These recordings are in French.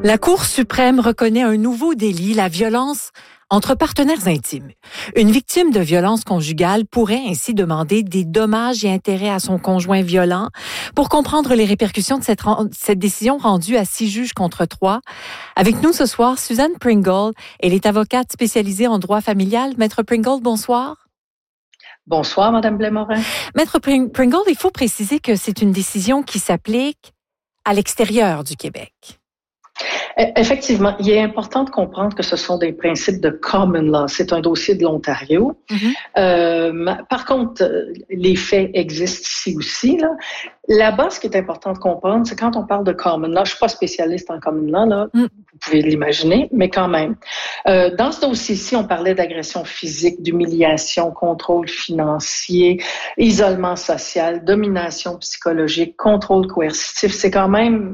La Cour suprême reconnaît un nouveau délit, la violence entre partenaires intimes. Une victime de violence conjugale pourrait ainsi demander des dommages et intérêts à son conjoint violent. Pour comprendre les répercussions de cette décision rendue à 6 juges contre 3, avec nous ce soir, Suzanne Pringle. Elle est avocate spécialisée en droit familial. Maître Pringle, bonsoir. Bonsoir, Madame Blais-Morin. Maître Pringle, il faut préciser que c'est une décision qui s'applique à l'extérieur du Québec. Effectivement, il est important de comprendre que ce sont des principes de common law. C'est un dossier de l'Ontario. Par contre, les faits existent ici aussi. Là-bas, ce qui est important de comprendre, c'est quand on parle de common law, je ne suis pas spécialiste en common law, là, vous pouvez l'imaginer, mais quand même. Dans ce dossier-ci, on parlait d'agression physique, d'humiliation, contrôle financier, isolement social, domination psychologique, contrôle coercitif. C'est quand même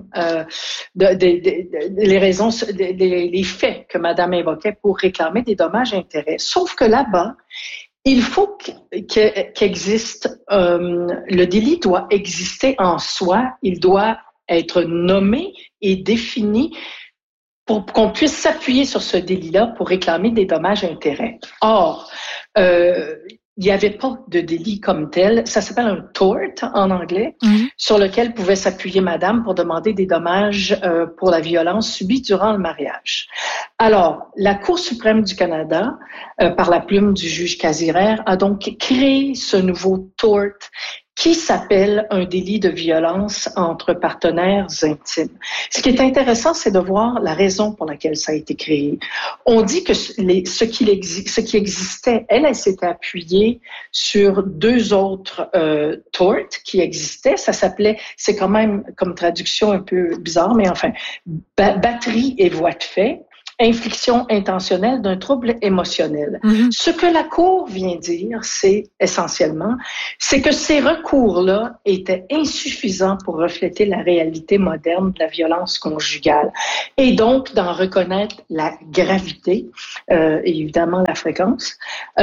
les raisons, les faits que Madame évoquait pour réclamer des dommages-intérêts. Sauf que là-bas, il faut qu'existe, le délit doit exister en soi, il doit être nommé et défini pour qu'on puisse s'appuyer sur ce délit-là pour réclamer des dommages-intérêts. Or, il n'y avait pas de délit comme tel. Ça s'appelle un tort en anglais, sur lequel pouvait s'appuyer Madame pour demander des dommages pour la violence subie durant le mariage. Alors, la Cour suprême du Canada, par la plume du juge Casirère, a donc créé ce nouveau tort qui s'appelle un délit de violence entre partenaires intimes. Ce qui est intéressant, c'est de voir la raison pour laquelle ça a été créé. On dit que ce qui existait, elle s'était appuyée sur 2 autres torts qui existaient. Ça s'appelait, c'est quand même comme traduction un peu bizarre, mais enfin, batterie et voie de fait. Infliction intentionnelle d'un trouble émotionnel. Ce que la Cour vient dire, c'est essentiellement, c'est que ces recours-là étaient insuffisants pour refléter la réalité moderne de la violence conjugale et donc d'en reconnaître la gravité et évidemment la fréquence.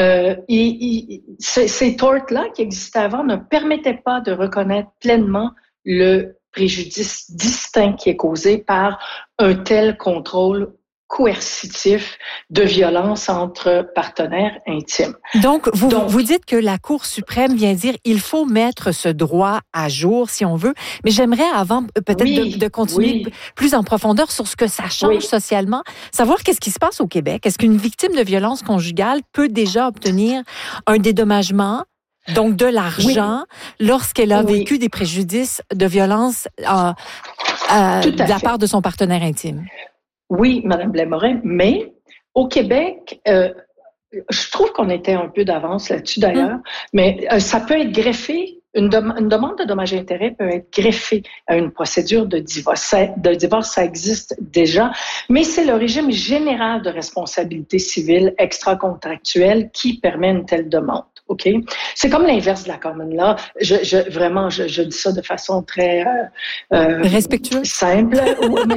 Ces torts-là qui existaient avant ne permettaient pas de reconnaître pleinement le préjudice distinct qui est causé par un tel contrôle coercitif de violence entre partenaires intimes. Donc, vous dites que la Cour suprême vient dire il faut mettre ce droit à jour, si on veut, mais j'aimerais, avant peut-être de continuer plus en profondeur sur ce que ça change socialement, savoir qu'est-ce qui se passe au Québec. Est-ce qu'une victime de violence conjugale peut déjà obtenir un dédommagement, donc de l'argent, lorsqu'elle a vécu des préjudices de violence de la part de son partenaire intime? Oui, Madame Blais-Morin, mais au Québec, je trouve qu'on était un peu d'avance là-dessus d'ailleurs, mais ça peut être greffé, une demande de dommages et intérêts peut être greffée à une procédure de divorce. Ça existe déjà, mais c'est le régime général de responsabilité civile extra-contractuelle qui permet une telle demande. OK? C'est comme l'inverse de la common law. Je dis ça de façon très respectueuse, simple. Mais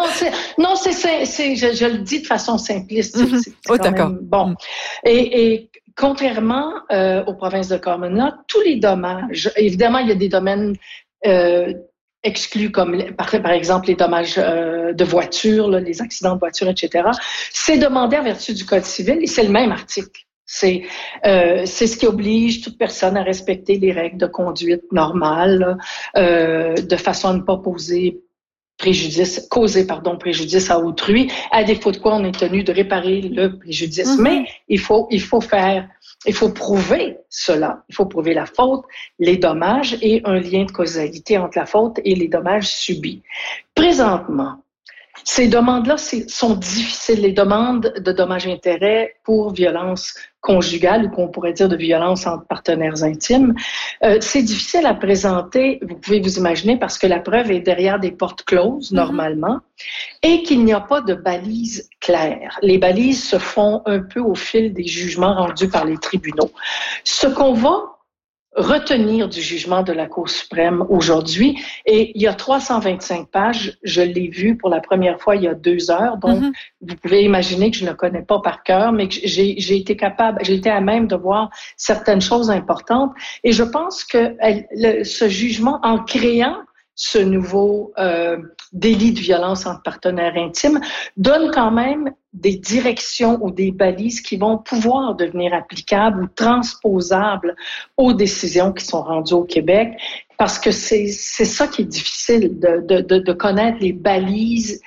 je le dis de façon simpliste. D'accord. Bon. Et contrairement aux provinces de common law, tous les dommages, évidemment, il y a des domaines exclus comme par exemple les dommages de voiture, les accidents de voiture, etc. C'est demandé en vertu du Code civil et c'est le même article. C'est ce qui oblige toute personne à respecter les règles de conduite normales, de façon à ne pas causer préjudice à autrui, à défaut de quoi on est tenu de réparer le préjudice. Mais il faut prouver cela. Il faut prouver la faute, les dommages et un lien de causalité entre la faute et les dommages subis. Présentement, ces demandes-là sont difficiles. Les demandes de dommages-intérêts pour violence conjugale ou qu'on pourrait dire de violence entre partenaires intimes, c'est difficile à présenter, vous pouvez vous imaginer, parce que la preuve est derrière des portes closes, normalement, et qu'il n'y a pas de balises claires. Les balises se font un peu au fil des jugements rendus par les tribunaux. Ce qu'on va retenir du jugement de la Cour suprême aujourd'hui. Et il y a 325 pages. Je l'ai vu pour la première fois il y a 2 heures. Donc, vous pouvez imaginer que je ne le connais pas par cœur, mais que j'ai été à même de voir certaines choses importantes. Et je pense que ce jugement, en créant ce nouveau délit de violence entre partenaires intimes, donne quand même des directions ou des balises qui vont pouvoir devenir applicables ou transposables aux décisions qui sont rendues au Québec, parce que c'est ça qui est difficile, de connaître les balises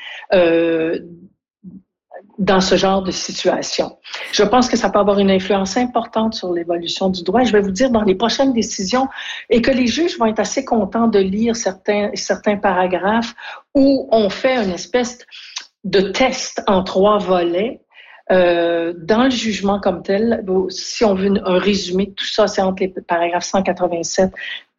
dans ce genre de situation. Je pense que ça peut avoir une influence importante sur l'évolution du droit. Je vais vous dire dans les prochaines décisions, et que les juges vont être assez contents de lire certains paragraphes où on fait une espèce de test en 3 volets. Dans le jugement comme tel, si on veut un résumé de tout ça, c'est entre les paragraphes 187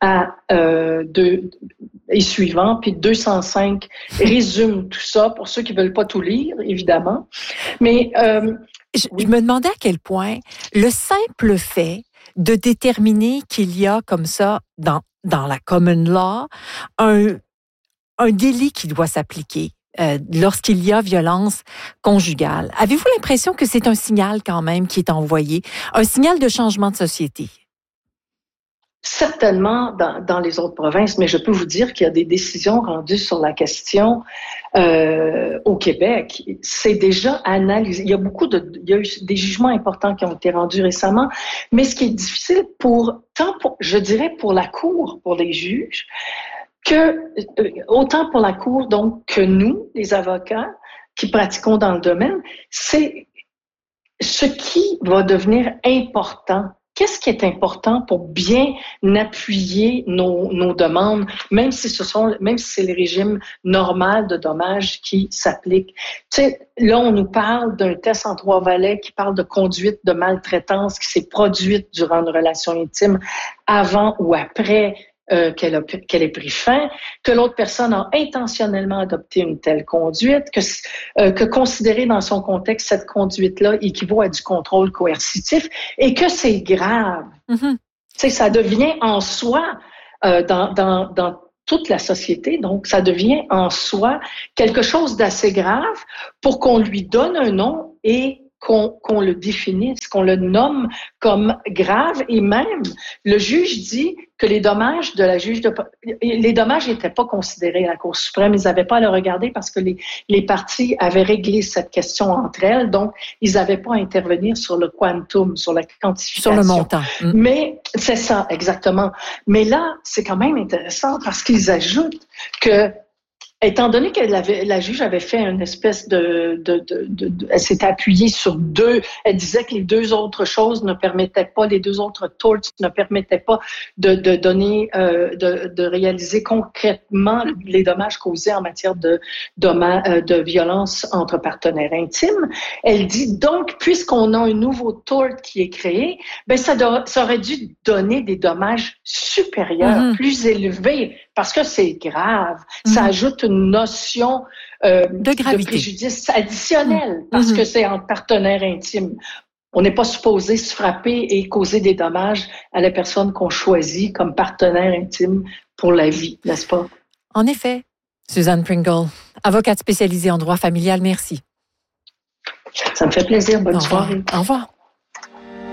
et suivant, puis 205 résume tout ça pour ceux qui veulent pas tout lire, évidemment. Mais je me demandais à quel point le simple fait de déterminer qu'il y a comme ça dans la common law un délit qui doit s'appliquer lorsqu'il y a violence conjugale. Avez-vous l'impression que c'est un signal quand même qui est envoyé, un signal de changement de société? Certainement dans les autres provinces, mais je peux vous dire qu'il y a des décisions rendues sur la question au Québec. C'est déjà analysé. Il y a eu des jugements importants qui ont été rendus récemment, mais ce qui est difficile je dirais pour la Cour, pour les juges, autant pour la Cour donc que nous, les avocats qui pratiquons dans le domaine, c'est ce qui va devenir important. Qu'est-ce qui est important pour bien appuyer nos demandes, même si c'est le régime normal de dommages qui s'applique. Tu sais, là, on nous parle d'un test en 3 volets qui parle de conduite de maltraitance qui s'est produite durant une relation intime avant ou après qu'elle ait pris fin, que l'autre personne a intentionnellement adopté une telle conduite, que considérer dans son contexte cette conduite-là équivaut à du contrôle coercitif et que c'est grave. Mm-hmm. Tu sais, ça devient en soi, dans toute la société, donc ça devient en soi quelque chose d'assez grave pour qu'on lui donne un nom et qu'on le définisse, qu'on le nomme comme grave, et même le juge dit que les dommages n'étaient pas considérés à la Cour suprême, ils n'avaient pas à le regarder parce que les parties avaient réglé cette question entre elles, donc ils n'avaient pas à intervenir sur le quantum, sur la quantification. Sur le montant. Mais c'est ça, exactement. Mais là, c'est quand même intéressant parce qu'ils ajoutent que étant donné que la juge avait fait une espèce elle s'était appuyée sur elle disait que les 2 autres choses ne permettaient pas, les 2 autres torts ne permettaient pas de donner, de réaliser concrètement les dommages causés en matière de violence entre partenaires intimes. Elle dit donc, puisqu'on a un nouveau tort qui est créé, ben ça aurait dû donner des dommages supérieurs, plus élevés, parce que c'est grave. Ça ajoute une notion de préjudice additionnel, parce que c'est entre partenaires intimes. On n'est pas supposé se frapper et causer des dommages à la personne qu'on choisit comme partenaire intime pour la vie, n'est-ce pas? En effet. Suzanne Pringle, avocate spécialisée en droit familial, merci. Ça me fait plaisir. Bonne soirée. Au revoir.